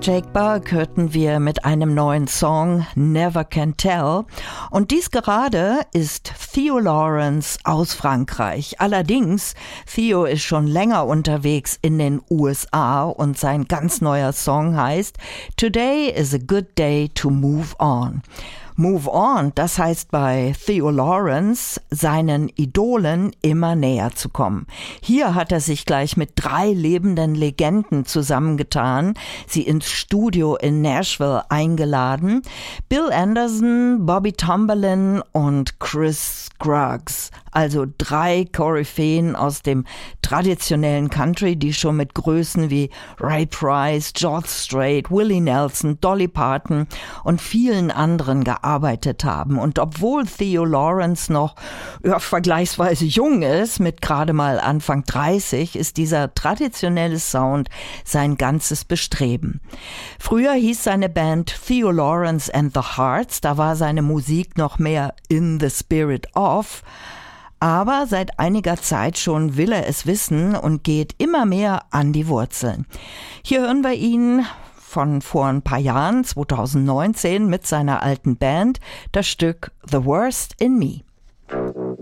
Jake Bugg hörten wir mit einem neuen Song Never Can Tell und dies gerade ist Theo Lawrence aus Frankreich. Allerdings, Theo ist schon länger unterwegs in den USA und sein ganz neuer Song heißt Today is a good day to move on. Move on, das heißt bei Theo Lawrence, seinen Idolen immer näher zu kommen. Hier hat er sich gleich mit 3 lebenden Legenden zusammengetan, sie ins Studio in Nashville eingeladen. Bill Anderson, Bobby Tomberlin und Chris Scruggs. Also 3 Koryphäen aus dem traditionellen Country, die schon mit Größen wie Ray Price, George Strait, Willie Nelson, Dolly Parton und vielen anderen gearbeitet haben. Und obwohl Theo Lawrence noch vergleichsweise jung ist, mit gerade mal Anfang 30, ist dieser traditionelle Sound sein ganzes Bestreben. Früher hieß seine Band Theo Lawrence and the Hearts, da war seine Musik noch mehr in the spirit of. Aber seit einiger Zeit schon will er es wissen und geht immer mehr an die Wurzeln. Hier hören wir ihn von vor ein paar Jahren, 2019, mit seiner alten Band, das Stück The Worst in Me.